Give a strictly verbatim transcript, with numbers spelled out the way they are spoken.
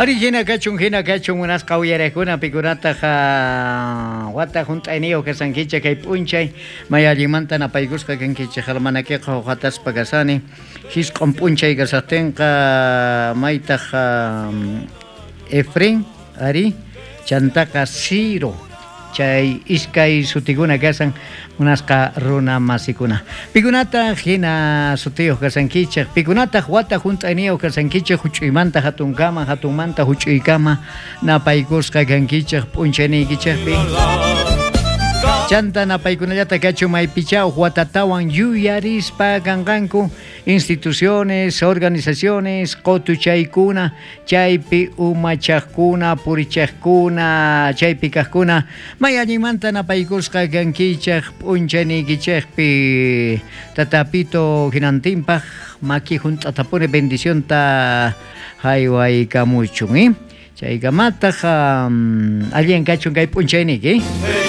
Origina kachun hina kachun unas kauyerekuna pikunata ha wata junta enio que sankiche kay punchay mayalimanta na paiguska kankiche halmanake qawatas pagasani his qom punchay gasatenqa maita Efren ari chantaka Ciro chay iskay sutiguna kasan unasqa runa masikuna pikunata hina sutiyo kasankichaq pikunata wata junt'aniyo kasankichaq huch'uymanta hatunkama hatunmanta huch'uykama napaykusqa kankichaq p'unchayniykichaqpi chanta napaykunallata kachu maypichawq watatawan yuyarispa kanqanku instituciones, organizaciones, qotuchaykuna, chaypi umachaqkuna, purichaqkuna, chaypi kaqkuna, mayallimanta napaykusqa kankichaq p'unchaniykichaqpi tatapito hinantinpaq maki hunt'atapuni bendicionta haywaykamuchun, ¿eh? Chaykamataq um, allen kachun kay p'unchayniyki.